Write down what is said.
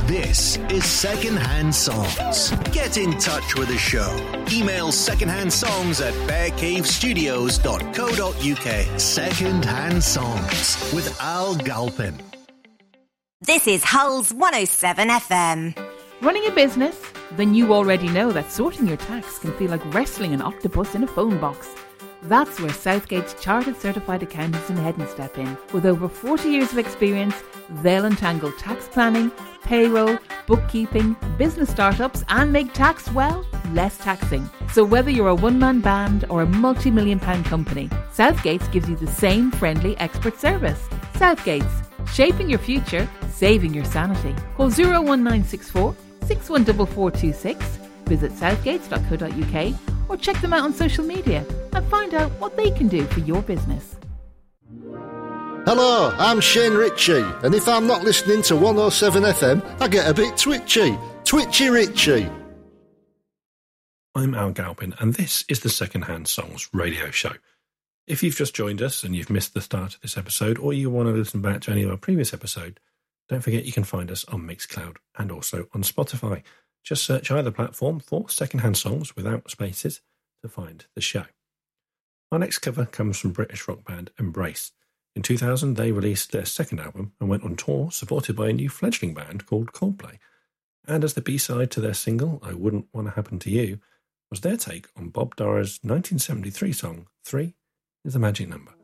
This is Secondhand Songs. Get in touch with the show. Email secondhandsongs@bearcavestudios.co.uk. Secondhand Songs with Al Galpin. This is Hull's 107 FM. Running a business? Then you already know that sorting your tax can feel like wrestling an octopus in a phone box. That's where Southgate's Chartered Certified Accountants in Hedden step in. With over 40 years of experience, they'll untangle tax planning, payroll, bookkeeping, business startups and make tax, well, less taxing. So whether you're a one-man band or a multi-million pound company, Southgate's gives you the same friendly expert service. Southgate's, shaping your future, saving your sanity. Call 01964 614426, visit southgates.co.uk or check them out on social media and find out what they can do for your business. Hello, I'm Shane Ritchie, and if I'm not listening to 107 FM, I get a bit twitchy. Twitchy Ritchie. I'm Al Galpin, and this is the Secondhand Songs radio show. If you've just joined us and you've missed the start of this episode, or you want to listen back to any of our previous episodes, don't forget you can find us on Mixcloud and also on Spotify. Just search either platform for Secondhand Songs without spaces to find the show. Our next cover comes from British rock band Embrace. In 2000, they released their second album and went on tour, supported by a new fledgling band called Coldplay. And as the B-side to their single, I Wouldn't Want to Happen to You, was their take on Bob Dora's 1973 song, 3 is the Magic Number.